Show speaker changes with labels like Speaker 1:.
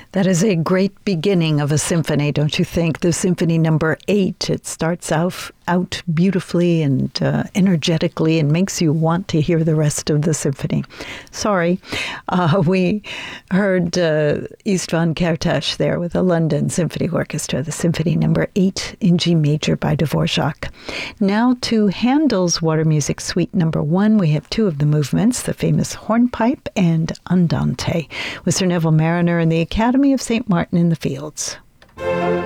Speaker 1: That is a great beginning of a symphony, don't you think? The Symphony Number 8, it starts out beautifully and energetically and makes you want to hear the rest of the symphony. Sorry, we heard Istvan Kertész there with the London Symphony Orchestra, the Symphony Number 8 in G major by Dvorak. Now to Handel's Water Music Suite Number 1, we have two of the movements, the famous Hornpipe and Andante, with Sir Neville Marriner and the Academy of St. Martin in the Fields.